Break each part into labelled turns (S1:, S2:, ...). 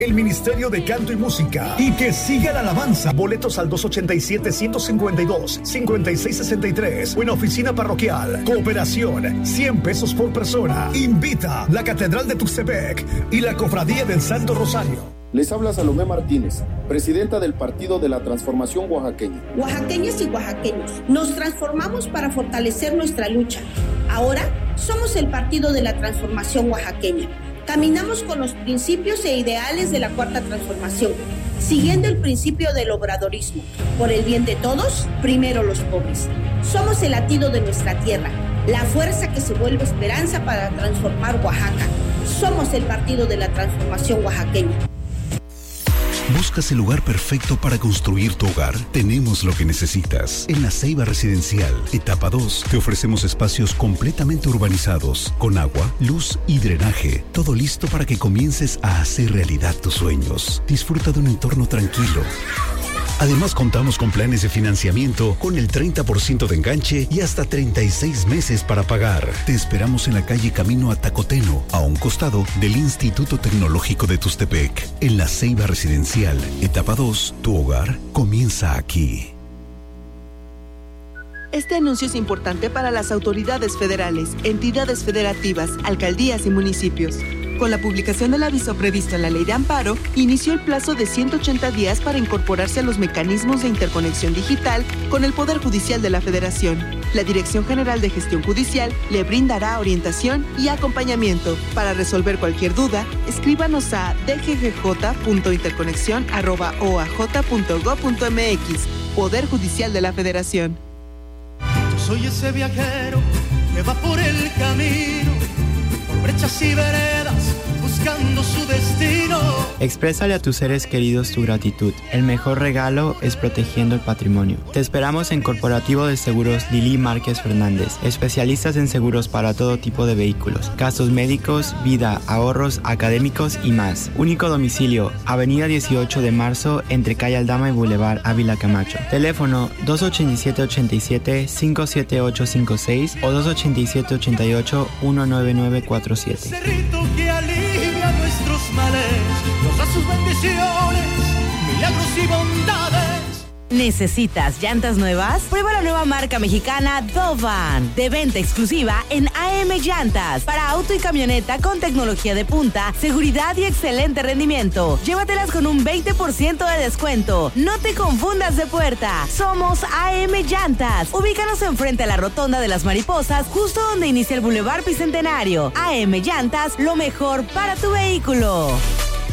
S1: El Ministerio de Canto y Música. Y que siga la alabanza. Boletos al 287-152-5663 o en oficina parroquial. Cooperación, 100 pesos por persona. Invita la Catedral de Tuxtepec y la Cofradía del Santo Rosario.
S2: Les habla Salomé Martínez, presidenta del Partido de la Transformación Oaxaqueña.
S3: Oaxaqueñas y oaxaqueños, nos transformamos para fortalecer nuestra lucha. Ahora somos el Partido de la Transformación Oaxaqueña. Caminamos con los principios e ideales de la Cuarta Transformación, siguiendo el principio del obradorismo. Por el bien de todos, primero los pobres. Somos el latido de nuestra tierra, la fuerza que se vuelve esperanza para transformar Oaxaca. Somos el Partido de la Transformación Oaxaqueña.
S4: ¿Buscas el lugar perfecto para construir tu hogar? Tenemos lo que necesitas. En La Ceiba Residencial, etapa 2, te ofrecemos espacios completamente urbanizados, con agua, luz y drenaje. Todo listo para que comiences a hacer realidad tus sueños. Disfruta de un entorno tranquilo. Además, contamos con planes de financiamiento con el 30% de enganche y hasta 36 meses para pagar. Te esperamos en la calle Camino a Tacoteno, a un costado del Instituto Tecnológico de Tuxtepec. En La Ceiba Residencial, etapa 2, tu hogar comienza aquí.
S5: Este anuncio es importante para las autoridades federales, entidades federativas, alcaldías y municipios. Con la publicación del aviso previsto en la Ley de Amparo, inició el plazo de 180 días para incorporarse a los mecanismos de interconexión digital con el Poder Judicial de la Federación. La Dirección General de Gestión Judicial le brindará orientación y acompañamiento. Para resolver cualquier duda, escríbanos a dggj.interconexión@oaj.gov.mx. Poder Judicial de la Federación.
S6: Soy ese viajero que va por el camino, por brechas y veredas, buscando su destino.
S7: Exprésale a tus seres queridos tu gratitud. El mejor regalo es protegiendo el patrimonio. Te esperamos en Corporativo de Seguros Lili Márquez Fernández, especialistas en seguros para todo tipo de vehículos, gastos médicos, vida, ahorros, académicos y más. Único domicilio, Avenida 18 de Marzo, entre Calle Aldama y Boulevard Ávila Camacho. Teléfono 287-87-57856 o 287-88-19947.
S6: Cerrito que alivia nuestros males, nos da sus bendiciones, milagros y bondades.
S8: ¿Necesitas llantas nuevas? Prueba la nueva marca mexicana Dovan, de venta exclusiva en AM Llantas, para auto y camioneta con tecnología de punta, seguridad y excelente rendimiento. Llévatelas con un 20% de descuento. No te confundas de puerta. Somos AM Llantas. Ubícanos enfrente a la Rotonda de las Mariposas, justo donde inicia el Boulevard Bicentenario. AM Llantas, lo mejor para tu vehículo.
S9: 1,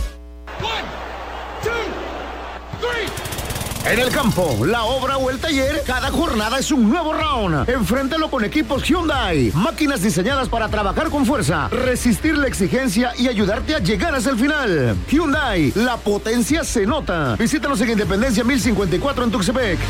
S9: 2, 3. En el campo, la obra o el taller, cada jornada es un nuevo round. Enfréntalo con equipos Hyundai. Máquinas diseñadas para trabajar con fuerza, resistir la exigencia y ayudarte a llegar hasta el final. Hyundai, la potencia se nota. Visítanos en Independencia 1054 en Tuxtepec.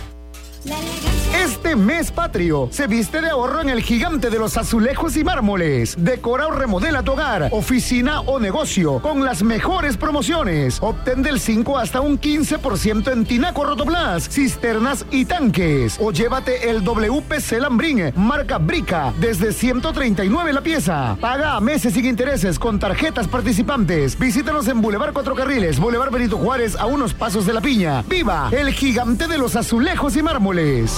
S9: Este mes patrio se viste de ahorro en el gigante de los azulejos y mármoles. Decora o remodela tu hogar, oficina o negocio con las mejores promociones. Obtén del 5 hasta un 15% en tinaco rotoplas, cisternas y tanques. O llévate el WPC Lambrín, marca Brica, desde 139 la pieza. Paga a meses sin intereses con tarjetas participantes. Visítanos en Boulevard Cuatro Carriles, Boulevard Benito Juárez, a unos pasos de La Piña. ¡Viva el gigante de los azulejos y mármoles!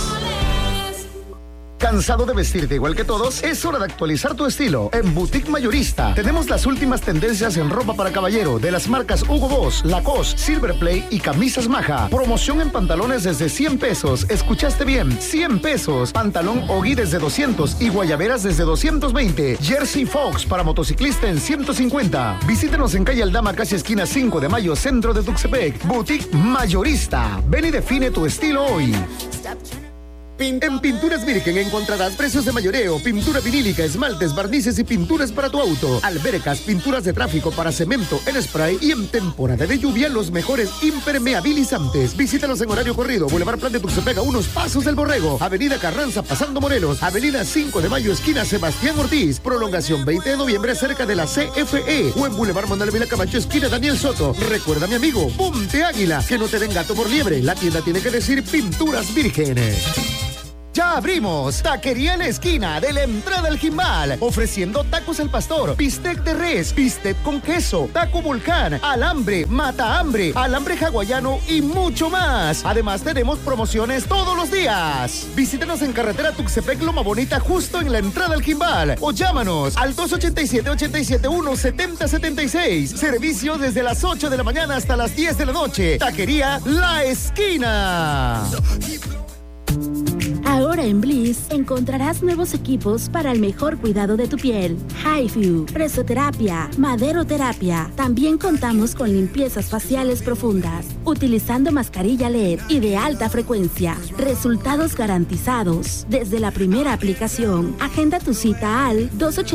S9: ¿Cansado de vestirte igual que todos? Es hora de actualizar tu estilo. En Boutique Mayorista tenemos las últimas tendencias en ropa para caballero de las marcas Hugo Boss, Lacoste, Silverplay y camisas Maja. Promoción en pantalones desde 100 pesos. ¿Escuchaste bien? 100 pesos. Pantalón Ogui desde 200 y guayaberas desde 220. Jersey Fox para motociclista en 150. Visítenos en calle Aldama, casi esquina 5 de Mayo, centro de Tuxtepec. Boutique Mayorista. Ven y define tu estilo hoy. En Pinturas Virgen encontrarás precios de mayoreo, pintura vinílica, esmaltes, barnices y pinturas para tu auto, albercas, pinturas de tráfico para cemento en spray y en temporada de lluvia los mejores impermeabilizantes. Visítanos en horario corrido, Boulevard Plan de Tuxtepec, a unos pasos del Borrego, Avenida Carranza pasando Morelos, Avenida 5 de Mayo esquina Sebastián Ortiz, prolongación 20 de noviembre cerca de la CFE o en Boulevard Manuel Vila Camacho esquina Daniel Soto. Recuerda, mi amigo, ponte águila, que no te den gato por liebre. La tienda tiene que decir Pinturas Virgen. Ya abrimos. Taquería La Esquina de la entrada al Jimal, ofreciendo tacos al pastor, bistec de res, bistec con queso, taco volcán, alambre, mata hambre, alambre hawaiano y mucho más. Además tenemos promociones todos los días. Visítanos en carretera Tuxtepec Loma Bonita, justo en la entrada al Jimbal, o llámanos al 287-871-7076. Servicio desde las 8 de la mañana hasta las 10 de la noche. Taquería La Esquina.
S10: Ahora en Bliss encontrarás nuevos equipos para el mejor cuidado de tu piel. HiFu, presoterapia, maderoterapia. También contamos con limpiezas faciales profundas, utilizando mascarilla LED y de alta frecuencia. Resultados garantizados desde la primera aplicación. Agenda tu cita al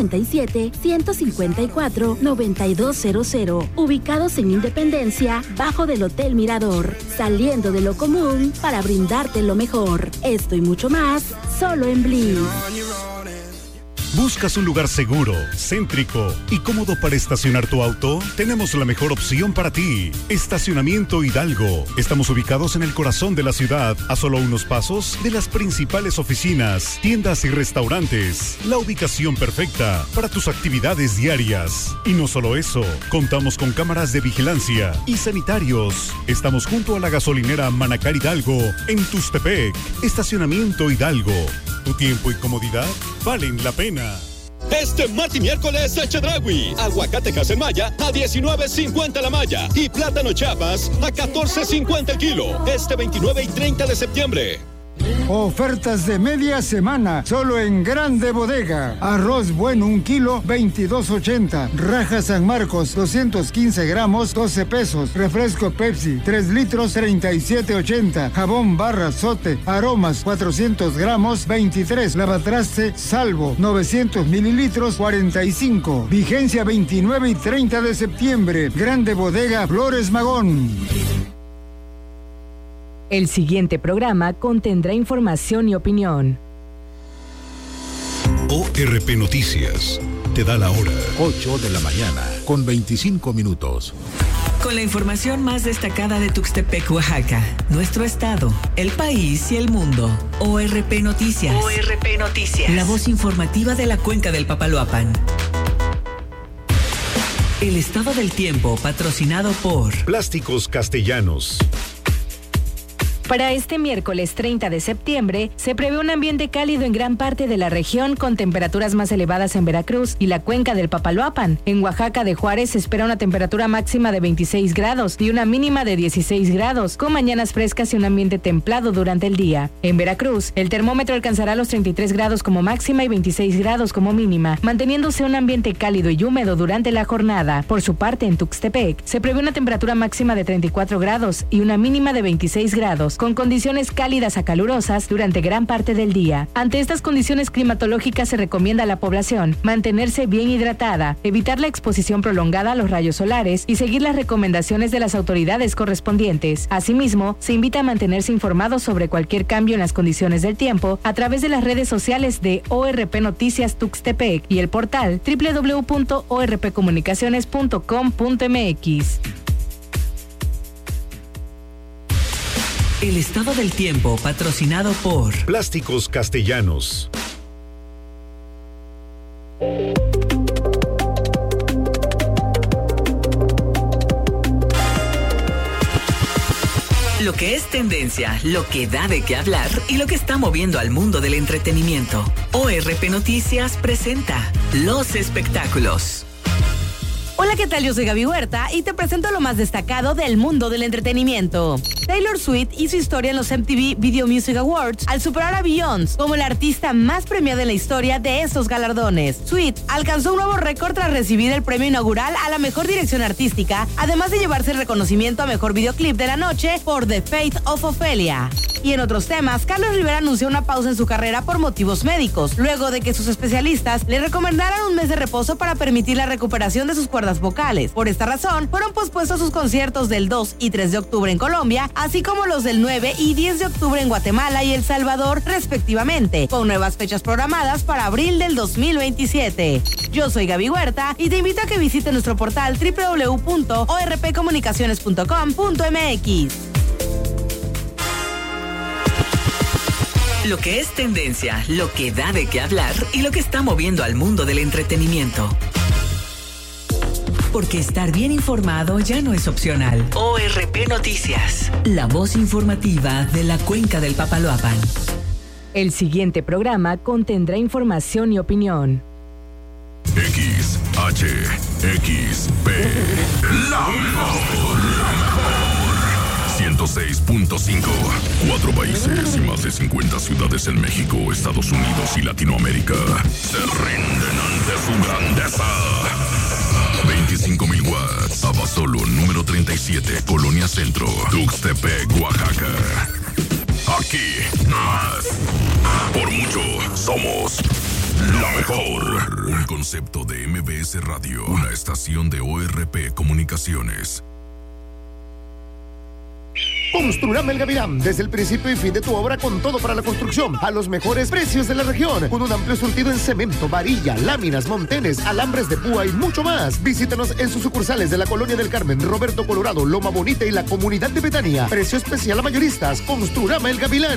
S10: 287-154-9200. Ubicados en Independencia, bajo del Hotel Mirador. Saliendo de lo común para brindarte lo mejor. Esto y mucho más, solo en Bliss.
S4: ¿Buscas un lugar seguro, céntrico y cómodo para estacionar tu auto? Tenemos la mejor opción para ti. Estacionamiento Hidalgo. Estamos ubicados en el corazón de la ciudad, a solo unos pasos de las principales oficinas, tiendas y restaurantes. La ubicación perfecta para tus actividades diarias. Y no solo eso, contamos con cámaras de vigilancia y sanitarios. Estamos junto a la gasolinera Manacar Hidalgo, en Tuxtepec. Estacionamiento Hidalgo. Tu tiempo y comodidad valen la pena.
S11: Este martes y miércoles Chedraui. Aguacatejas en malla a $19.50 la malla y plátano Chiapas a $14.50 el kilo. Este 29 y 30 de septiembre.
S12: Ofertas de media semana, solo en Grande Bodega. Arroz bueno 1 kilo, $22.80. Raja San Marcos, 215 gramos, $12. Refresco Pepsi, 3 litros, $37.80. Jabón Barra Sote, Aromas, 400 gramos, $23. Lavatraste Salvo, 900 mililitros, $45. Vigencia 29 y 30 de septiembre. Grande Bodega Flores Magón.
S13: El siguiente programa contendrá información y opinión.
S4: ORP Noticias te da la hora.
S14: 8 de la mañana, con 25 minutos.
S15: Con la información más destacada de Tuxtepec, Oaxaca, nuestro estado, el país y el mundo. ORP Noticias.
S8: ORP Noticias.
S15: La voz informativa de la cuenca del Papaloapan. El estado del tiempo, patrocinado por
S4: Plásticos Castellanos.
S13: Para este miércoles 30 de septiembre, se prevé un ambiente cálido en gran parte de la región, con temperaturas más elevadas en Veracruz y la cuenca del Papaloapan. En Oaxaca de Juárez se espera una temperatura máxima de 26 grados y una mínima de 16 grados, con mañanas frescas y un ambiente templado durante el día. En Veracruz, el termómetro alcanzará los 33 grados como máxima y 26 grados como mínima, manteniéndose un ambiente cálido y húmedo durante la jornada. Por su parte, en Tuxtepec, se prevé una temperatura máxima de 34 grados y una mínima de 26 grados, con condiciones cálidas a calurosas durante gran parte del día. Ante estas condiciones climatológicas se recomienda a la población mantenerse bien hidratada, evitar la exposición prolongada a los rayos solares y seguir las recomendaciones de las autoridades correspondientes. Asimismo, se invita a mantenerse informados sobre cualquier cambio en las condiciones del tiempo a través de las redes sociales de ORP Noticias Tuxtepec y el portal www.orpcomunicaciones.com.mx.
S15: El estado del tiempo, patrocinado por
S4: Plásticos Castellanos.
S15: Lo que es tendencia, lo que da de qué hablar y lo que está moviendo al mundo del entretenimiento. ORP Noticias presenta los espectáculos.
S8: Hola, ¿qué tal? Yo soy Gaby Huerta y te presento lo más destacado del mundo del entretenimiento. Taylor Swift hizo historia en los MTV Video Music Awards al superar a Beyoncé como la artista más premiada en la historia de estos galardones. Swift alcanzó un nuevo récord tras recibir el premio inaugural a la mejor dirección artística, además de llevarse el reconocimiento a mejor videoclip de la noche por The Fate of Ophelia. Y en otros temas, Carlos Rivera anunció una pausa en su carrera por motivos médicos, luego de que sus especialistas le recomendaran un mes de reposo para permitir la recuperación de sus cuerdas vocales. Por esta razón, fueron pospuestos sus conciertos del 2 y 3 de octubre en Colombia, así como los del 9 y 10 de octubre en Guatemala y El Salvador, respectivamente, con nuevas fechas programadas para abril del 2027. Yo soy Gaby Huerta y te invito a que visites nuestro portal www.orpcomunicaciones.com.mx.
S15: Lo que es tendencia, lo que da de qué hablar y lo que está moviendo al mundo del entretenimiento. Porque estar bien informado ya no es opcional. ORP Noticias, la voz informativa de la Cuenca del Papaloapan.
S13: El siguiente programa contendrá información y opinión.
S16: XHXP, la mejor. 106.5. 4 países y más de 50 ciudades en México, Estados Unidos y Latinoamérica se rinden ante su grandeza. 25,000 watts. Abasolo, número 37, Colonia Centro, Tuxtepec, Oaxaca. Aquí, más. Por mucho, somos la mejor. Un concepto de MBS Radio, una estación de ORP Comunicaciones.
S9: Construrama El Gavilán, desde el principio y fin de tu obra con todo para la construcción, a los mejores precios de la región, con un amplio surtido en cemento, varilla, láminas, montenes, alambres de púa y mucho más. Visítanos en sus sucursales de la Colonia del Carmen, Roberto Colorado, Loma Bonita y la Comunidad de Betania. Precio especial a mayoristas. Construrama El Gavilán.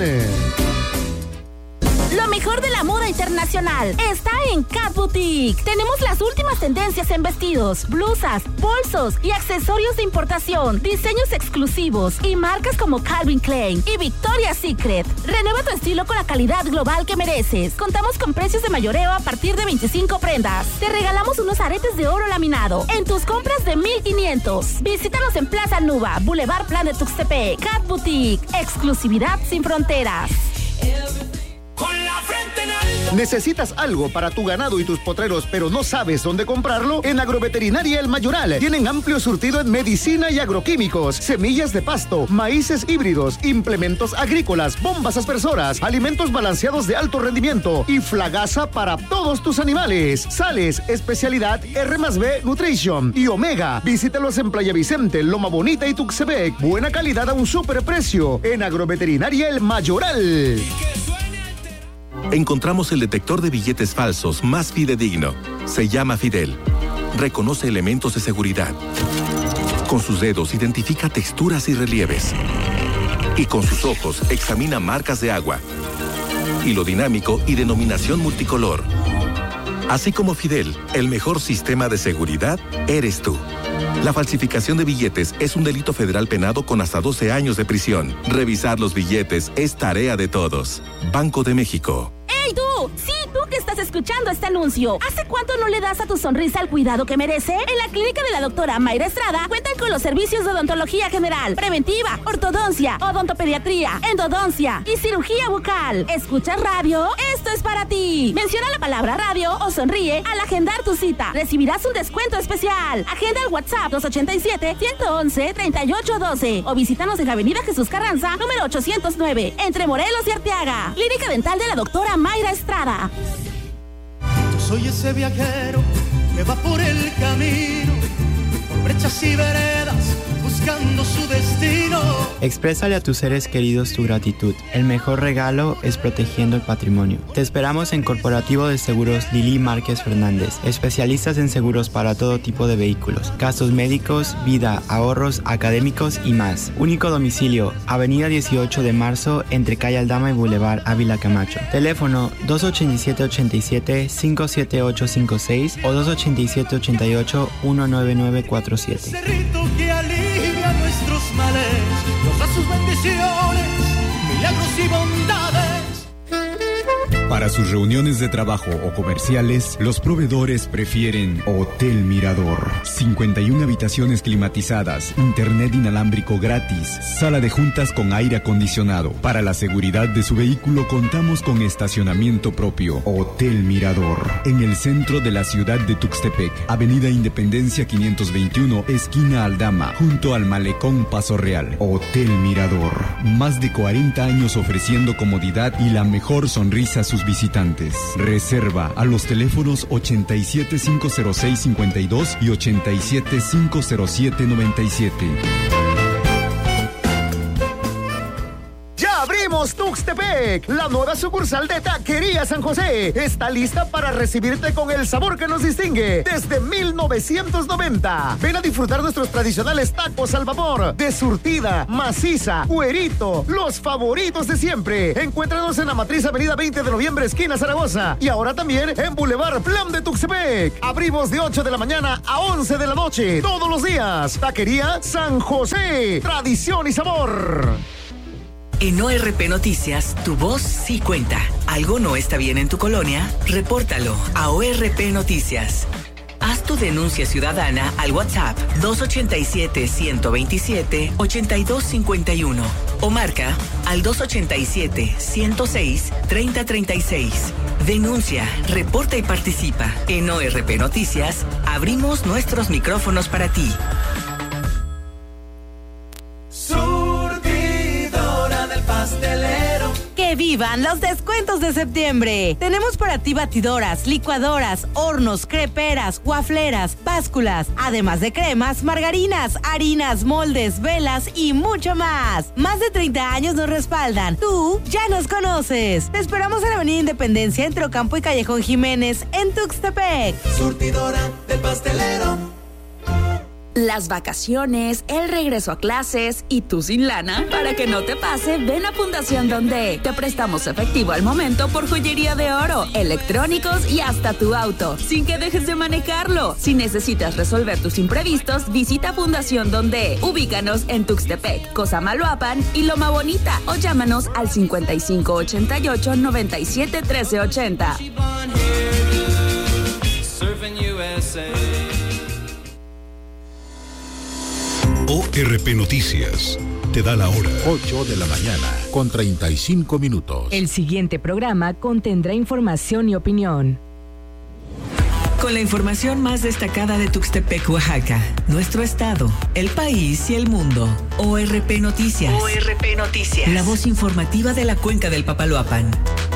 S10: Lo mejor de la moda internacional está en Cat Boutique. Tenemos las últimas tendencias en vestidos, blusas, bolsos y accesorios de importación, diseños exclusivos y marcas como Calvin Klein y Victoria's Secret. Renueva tu estilo con la calidad global que mereces. Contamos con precios de mayoreo a partir de 25 prendas. Te regalamos unos aretes de oro laminado en tus compras de 1,500. Visítanos en Plaza Nuba, Boulevard Plan de Tuxtepec. Cat Boutique, exclusividad sin fronteras.
S9: ¿Necesitas algo para tu ganado y tus potreros, pero no sabes dónde comprarlo? En Agroveterinaria El Mayoral tienen amplio surtido en medicina y agroquímicos, semillas de pasto, maíces híbridos, implementos agrícolas, bombas aspersoras, alimentos balanceados de alto rendimiento y flagaza para todos tus animales. Sales, especialidad R+B Nutrition y Omega. Visítalos en Playa Vicente, Loma Bonita y Tuxtepec. Buena calidad a un superprecio en Agroveterinaria El Mayoral.
S17: Encontramos el detector de billetes falsos más fidedigno. Se llama Fidel. Reconoce elementos de seguridad. Con sus dedos identifica texturas y relieves. Y con sus ojos examina marcas de agua. Hilo dinámico y denominación multicolor. Así como Fidel, el mejor sistema de seguridad eres tú. La falsificación de billetes es un delito federal penado con hasta 12 años de prisión. Revisar los billetes es tarea de todos. Banco de México.
S10: ¡Ey, tú! Sí, tú que estás escuchando este anuncio. ¿Hace cuánto no le das a tu sonrisa el cuidado que merece? En la clínica de la doctora Mayra Estrada cuentan con los servicios de odontología general, preventiva, ortodoncia, odontopediatría, endodoncia y cirugía bucal. ¿Escuchas radio? Esto es para ti. Menciona la palabra radio o sonríe al agendar tu cita. Recibirás un descuento especial. Agenda el WhatsApp 287-111-3812 o visítanos en Avenida Jesús Carranza, número 809, entre Morelos y Arteaga. Clínica Dental de la doctora Mayra Estrada.
S6: Soy ese viajero que va por el camino, por brechas y veredas, buscando su destino.
S7: Exprésale a tus seres queridos tu gratitud. El mejor regalo es protegiendo el patrimonio. Te esperamos en Corporativo de Seguros Lili Márquez Fernández, especialistas en seguros para todo tipo de vehículos, gastos médicos, vida, ahorros, académicos y más. Único domicilio, Avenida 18 de Marzo, entre Calle Aldama y Boulevard Ávila Camacho. Teléfono 287-87-57856 o 287-88-19947.
S6: Cerrito que alivia nuestros males, nos da sus bendiciones, milagros y bondades.
S18: Para sus reuniones de trabajo o comerciales, los proveedores prefieren Hotel Mirador. 51 habitaciones climatizadas, internet inalámbrico gratis, sala de juntas con aire acondicionado. Para la seguridad de su vehículo contamos con estacionamiento propio. Hotel Mirador. En el centro de la ciudad de Tuxtepec, Avenida Independencia 521, esquina Aldama, junto al Malecón Paso Real. Hotel Mirador. Más de 40 años ofreciendo comodidad y la mejor sonrisa a sus visitantes. Reserva a los teléfonos 87-506-52 y 87-507-97.
S9: ¡Ya abrí! Abrimos Tuxtepec, la nueva sucursal de Taquería San José. Está lista para recibirte con el sabor que nos distingue desde 1990. Ven a disfrutar nuestros tradicionales tacos al vapor, de surtida, maciza, cuerito, los favoritos de siempre. Encuéntranos en la matriz Avenida 20 de Noviembre, esquina Zaragoza. Y ahora también en Boulevard Plan de Tuxtepec. Abrimos de 8 de la mañana a 11 de la noche, todos los días. Taquería San José, tradición y sabor.
S15: En ORP Noticias, tu voz sí cuenta. ¿Algo no está bien en tu colonia? Repórtalo a ORP Noticias. Haz tu denuncia ciudadana al WhatsApp 287-127-8251 o marca al 287-106-3036. Denuncia, reporta y participa. En ORP Noticias, abrimos nuestros micrófonos para ti.
S6: Surtidora del pastelero.
S8: ¡Que vivan los descuentos de septiembre! Tenemos para ti batidoras, licuadoras, hornos, creperas, wafleras, básculas, además de cremas, margarinas, harinas, moldes, velas y mucho más. Más de 30 años nos respaldan. Tú ya nos conoces. Te esperamos en la Avenida Independencia, entre Ocampo y Callejón Jiménez, en Tuxtepec.
S6: Surtidora del pastelero.
S19: Las vacaciones, el regreso a clases y tú sin lana. Para que no te pase, ven a Fundación Donde. Te prestamos efectivo al momento por joyería de oro, electrónicos y hasta tu auto, sin que dejes de manejarlo. Si necesitas resolver tus imprevistos, visita Fundación Donde. Ubícanos en Tuxtepec, Cosamaloapan y Loma Bonita o llámanos al 5588 97 1380.
S4: ORP Noticias te da la hora.
S14: 8 de la mañana con 35 minutos.
S13: El siguiente programa contendrá información y opinión.
S15: Con la información más destacada de Tuxtepec, Oaxaca, nuestro estado, el país y el mundo. ORP Noticias. ORP Noticias. La voz informativa de la cuenca del Papaloapan.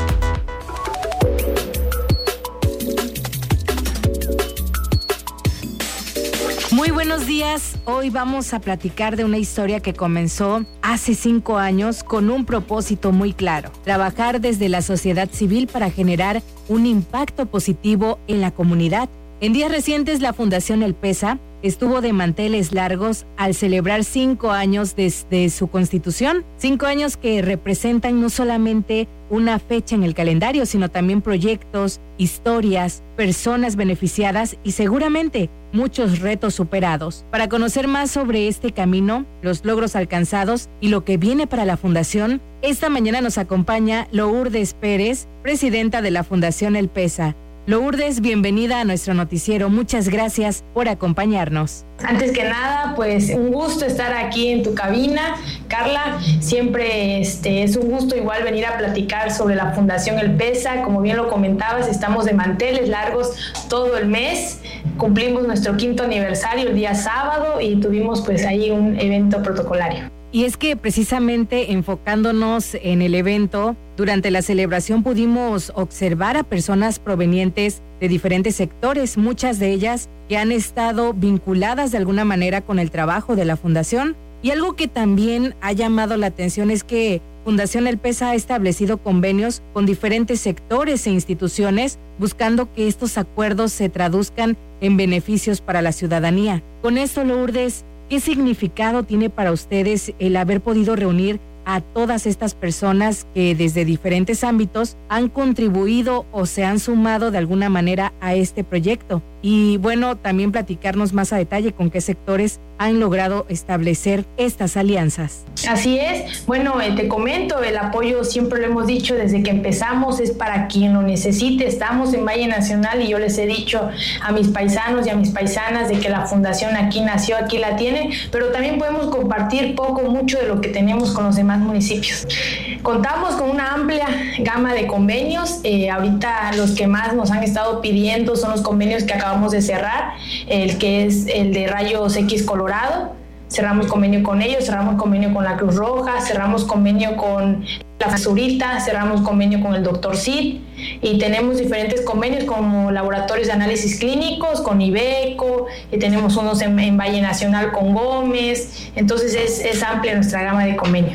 S13: Muy buenos días. Hoy vamos a platicar de una historia que comenzó hace 5 años con un propósito muy claro: trabajar desde la sociedad civil para generar un impacto positivo en la comunidad. En días recientes, la Fundación El Pesa estuvo de manteles largos al celebrar 5 años desde su constitución. 5 años que representan no solamente una fecha en el calendario, sino también proyectos, historias, personas beneficiadas y seguramente muchos retos superados. Para conocer más sobre este camino, los logros alcanzados y lo que viene para la Fundación, esta mañana nos acompaña Lourdes Pérez, presidenta de la Fundación El Pesa. Lourdes, bienvenida a nuestro noticiero. Muchas gracias por acompañarnos.
S20: Antes que nada, pues un gusto estar aquí en tu cabina, Carla. Siempre es un gusto igual venir a platicar sobre la Fundación El Pesa. Como bien lo comentabas, estamos de manteles largos todo el mes. Cumplimos nuestro 5º aniversario el día sábado y tuvimos pues ahí un evento protocolario.
S13: Y es que precisamente enfocándonos en el evento, durante la celebración pudimos observar a personas provenientes de diferentes sectores, muchas de ellas que han estado vinculadas de alguna manera con el trabajo de la Fundación. Y algo que también ha llamado la atención es que Fundación El Pesa ha establecido convenios con diferentes sectores e instituciones, buscando que estos acuerdos se traduzcan en beneficios para la ciudadanía. Con esto, Lourdes, ¿qué significado tiene para ustedes el haber podido reunir a todas estas personas que desde diferentes ámbitos han contribuido o se han sumado de alguna manera a este proyecto? Y bueno, también platicarnos más a detalle con qué sectores han logrado establecer estas alianzas.
S20: Así es. Bueno, te comento, el apoyo siempre lo hemos dicho desde que empezamos, es para quien lo necesite. Estamos en Valle Nacional y yo les he dicho a mis paisanos y a mis paisanas de que la Fundación aquí nació, aquí la tiene, pero también podemos compartir poco, mucho de lo que tenemos con los demás municipios. Contamos con una amplia gama de convenios. Ahorita los que más nos han estado pidiendo son los convenios que acabamos de cerrar, el que es el de Rayos X Colorado. Cerramos convenio con ellos, cerramos convenio con la Cruz Roja, cerramos convenio con la Zurita, cerramos convenio con el Dr. Cid y tenemos diferentes convenios como laboratorios de análisis clínicos con Ibeco, y tenemos unos en Valle Nacional con Gómez. Entonces es amplia nuestra gama de convenios.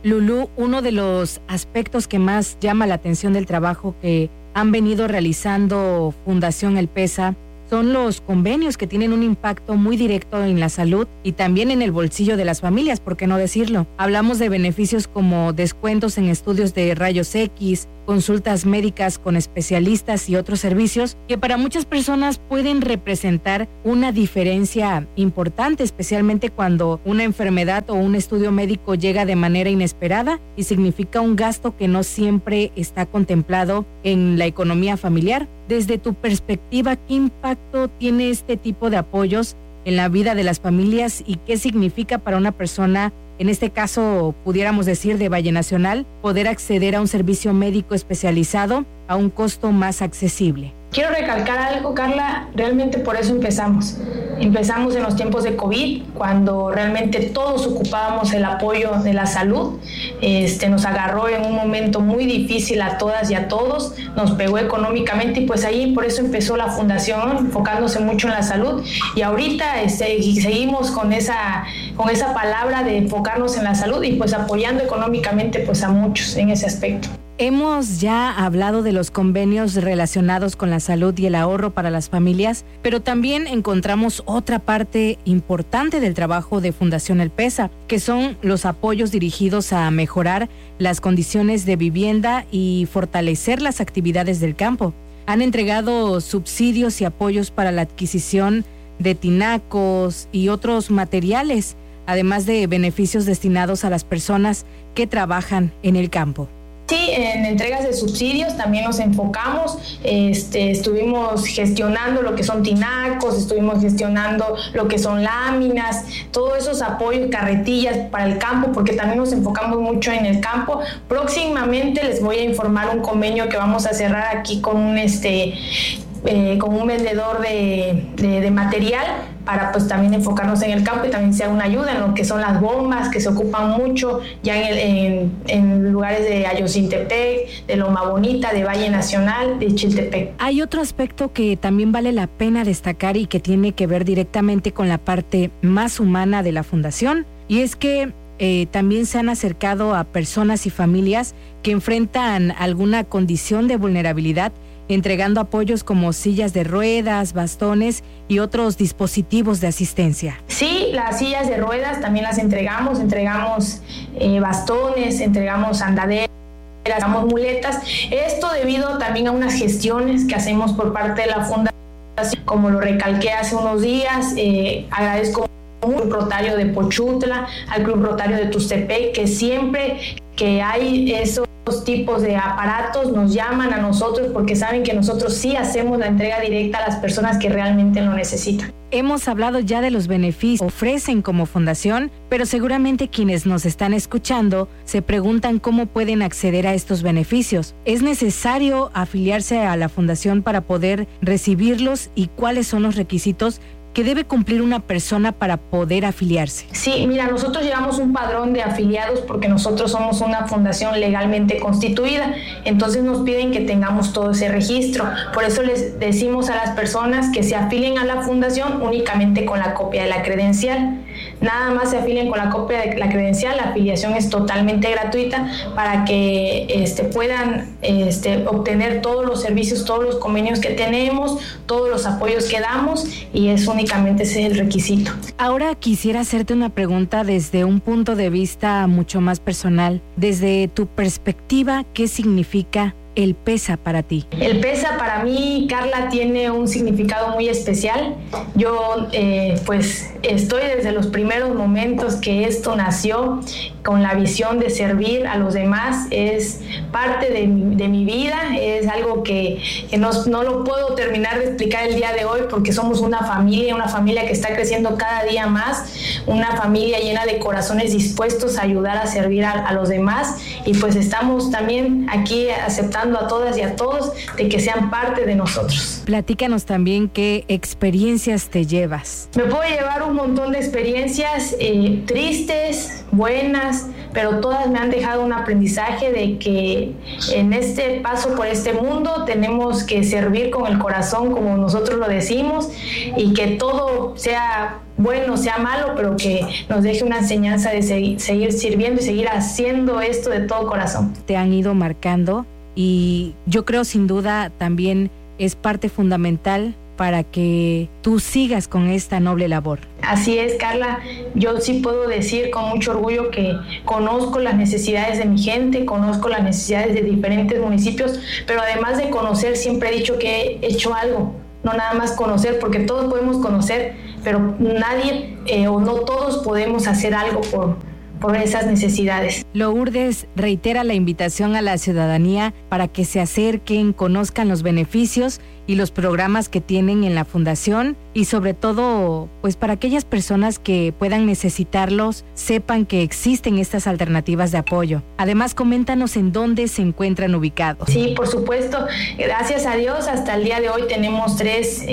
S13: Lulú, uno de los aspectos que más llama la atención del trabajo que han venido realizando Fundación El Pesa son los convenios que tienen un impacto muy directo en la salud y también en el bolsillo de las familias, ¿por qué no decirlo? Hablamos de beneficios como descuentos en estudios de rayos X, consultas médicas con especialistas y otros servicios que para muchas personas pueden representar una diferencia importante, especialmente cuando una enfermedad o un estudio médico llega de manera inesperada y significa un gasto que no siempre está contemplado en la economía familiar. Desde tu perspectiva, ¿qué impacto tiene este tipo de apoyos en la vida de las familias y qué significa para una persona, en este caso pudiéramos decir de Valle Nacional, poder acceder a un servicio médico especializado a un costo más accesible?
S20: Quiero recalcar algo, Carla, realmente por eso empezamos. Empezamos en los tiempos de COVID, cuando realmente todos ocupábamos el apoyo de la salud. Nos agarró en un momento muy difícil a todas y a todos, nos pegó económicamente y pues ahí por eso empezó la fundación, enfocándose mucho en la salud. Y ahorita seguimos con esa palabra de enfocarnos en la salud y pues apoyando económicamente pues a muchos en ese aspecto.
S13: Hemos ya hablado de los convenios relacionados con la salud y el ahorro para las familias, pero también encontramos otra parte importante del trabajo de Fundación El Pesa, que son los apoyos dirigidos a mejorar las condiciones de vivienda y fortalecer las actividades del campo. Han entregado subsidios y apoyos para la adquisición de tinacos y otros materiales, además de beneficios destinados a las personas que trabajan en el campo.
S20: Sí, en entregas de subsidios también nos enfocamos, estuvimos gestionando lo que son tinacos, estuvimos gestionando lo que son láminas, todos esos apoyos, carretillas para el campo, porque también nos enfocamos mucho en el campo. Próximamente les voy a informar un convenio que vamos a cerrar aquí con un vendedor de material para pues también enfocarnos en el campo y también sea una ayuda en lo que son las bombas que se ocupan mucho ya en lugares de Ayotzintepec, de Loma Bonita, de Valle Nacional, de Chiltepec.
S13: Hay otro aspecto que también vale la pena destacar y que tiene que ver directamente con la parte más humana de la fundación, y es que también se han acercado a personas y familias que enfrentan alguna condición de vulnerabilidad, entregando apoyos como sillas de ruedas, bastones y otros dispositivos de asistencia.
S20: Sí, las sillas de ruedas también las entregamos bastones, entregamos andaderas, entregamos muletas. Esto debido también a unas gestiones que hacemos por parte de la Fundación, como lo recalqué hace unos días. Agradezco al Club Rotario de Pochutla, al Club Rotario de Tuxtepec, que siempre que hay esos tipos de aparatos nos llaman a nosotros porque saben que nosotros sí hacemos la entrega directa a las personas que realmente lo necesitan.
S13: Hemos hablado ya de los beneficios que ofrecen como fundación, pero seguramente quienes nos están escuchando se preguntan cómo pueden acceder a estos beneficios. ¿Es necesario afiliarse a la fundación para poder recibirlos y cuáles son los requisitos que debe cumplir una persona para poder afiliarse?
S20: Sí, mira, nosotros llevamos un padrón de afiliados porque nosotros somos una fundación legalmente constituida, entonces nos piden que tengamos todo ese registro. Por eso les decimos a las personas que se afilien a la fundación únicamente con la copia de la credencial. Nada más se afilien con la copia de la credencial, la afiliación es totalmente gratuita para que puedan obtener todos los servicios, todos los convenios que tenemos, todos los apoyos que damos, y es únicamente ese es el requisito.
S13: Ahora quisiera hacerte una pregunta desde un punto de vista mucho más personal. Desde tu perspectiva, ¿qué significa El Pesa para ti?
S20: El Pesa para mí, Carla, tiene un significado muy especial. Yo pues estoy desde los primeros momentos que esto nació con la visión de servir a los demás. Es parte de mi vida, es algo que no lo puedo terminar de explicar el día de hoy porque somos una familia que está creciendo cada día más, una familia llena de corazones dispuestos a ayudar a servir a los demás, y pues estamos también aquí aceptando invitando a todas y a todos de que sean parte de nosotros.
S13: Platícanos también qué experiencias te llevas.
S20: Me puedo llevar un montón de experiencias tristes, buenas, pero todas me han dejado un aprendizaje de que en este paso por este mundo tenemos que servir con el corazón, como nosotros lo decimos, y que todo sea bueno, sea malo, pero que nos deje una enseñanza de seguir sirviendo y seguir haciendo esto de todo corazón.
S13: Te han ido marcando y yo creo sin duda también es parte fundamental para que tú sigas con esta noble labor.
S20: Así es, Carla. Yo sí puedo decir con mucho orgullo que conozco las necesidades de mi gente, conozco las necesidades de diferentes municipios, pero además de conocer, siempre he dicho que he hecho algo. No nada más conocer, porque todos podemos conocer, pero nadie o no todos podemos hacer algo por esas necesidades.
S13: Lourdes reitera la invitación a la ciudadanía para que se acerquen, conozcan los beneficios y los programas que tienen en la fundación y sobre todo, pues para aquellas personas que puedan necesitarlos, sepan que existen estas alternativas de apoyo. Además, coméntanos en dónde se encuentran ubicados.
S20: Sí, por supuesto. Gracias a Dios, hasta el día de hoy tenemos tres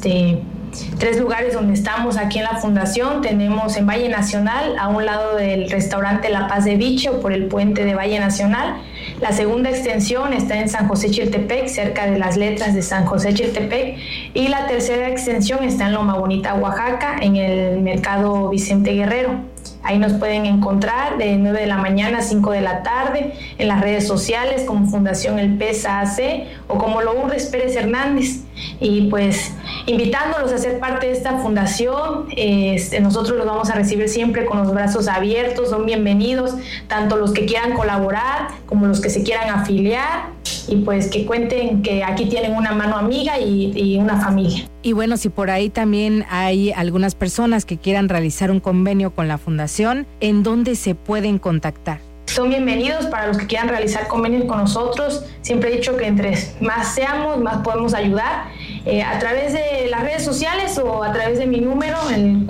S20: lugares donde estamos aquí en la fundación. Tenemos en Valle Nacional, a un lado del restaurante La Paz de Bicho, por el puente de Valle Nacional. La segunda extensión está en San José Chiltepec, cerca de las letras de San José Chiltepec. Y la tercera extensión está en Loma Bonita, Oaxaca, en el Mercado Vicente Guerrero. Ahí nos pueden encontrar de 9 de la mañana a 5 de la tarde en las redes sociales como Fundación El PES-AC o como Lourdes Pérez Hernández. Y pues invitándolos a ser parte de esta fundación, nosotros los vamos a recibir siempre con los brazos abiertos, son bienvenidos, tanto los que quieran colaborar como los que se quieran afiliar, y pues que cuenten que aquí tienen una mano amiga y una familia.
S13: Y bueno, si por ahí también hay algunas personas que quieran realizar un convenio con la fundación, ¿en dónde se pueden contactar?
S20: Son bienvenidos para los que quieran realizar convenios con nosotros. Siempre he dicho que entre más seamos, más podemos ayudar. A través de las redes sociales o a través de mi número, el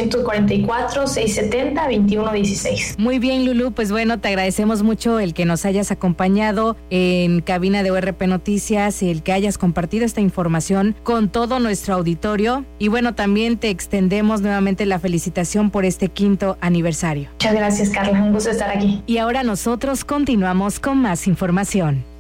S20: 444-670-2116.
S13: Muy bien, Lulú, pues bueno, te agradecemos mucho el que nos hayas acompañado en cabina de ORP Noticias, el que hayas compartido esta información con todo nuestro auditorio. Y bueno, también te extendemos nuevamente la felicitación por este 5º aniversario.
S20: Muchas gracias, Carla, un gusto estar aquí.
S13: Y ahora nosotros continuamos con más información.